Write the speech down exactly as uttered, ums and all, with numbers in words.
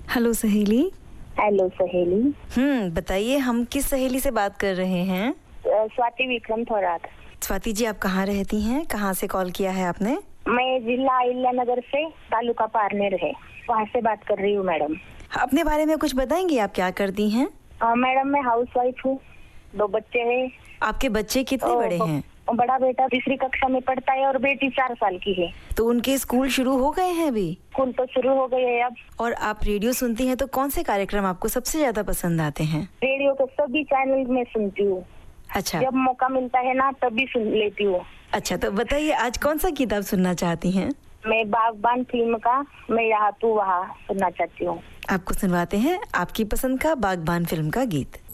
Hello सहेली। Hello सहेली। हम्म बताइए, हम किस सहेली से बात कर रहे हैं? स्वाति विक्रम थोराट। स्वाति जी, आप कहाँ रहती हैं? कहाँ से कॉल किया है आपने? मैं जिला अहिल्यानगर से, तालुका पारनेर है, वहाँ से बात कर रही हूँ मैडम। अपने बारे में कुछ बताएंगी, आप क्या करती हैं? मैडम मैं हाउस वाइफ हूँ, दो बच्चे हैं। आपके बच्चे कितने बड़े हैं? बड़ा बेटा तीसरी कक्षा में पढ़ता है और बेटी चार साल की है। तो उनके स्कूल शुरू हो गए हैं अभी? स्कूल तो शुरू हो गए हैं अब। और आप रेडियो सुनती हैं तो कौन से कार्यक्रम आपको सबसे ज्यादा पसंद आते हैं? रेडियो के सभी चैनल में सुनती हूँ। अच्छा, जब मौका मिलता है ना तभी सुन लेती हूँ। अच्छा, तो बताइए आज कौन सा गीत आप सुनना चाहती हैं? मैं बागबान फिल्म का मैं यहाँ तू वहाँ सुनना चाहती हूँ। आपको सुनवाते हैं आपकी पसंद का बागबान फिल्म का गीत।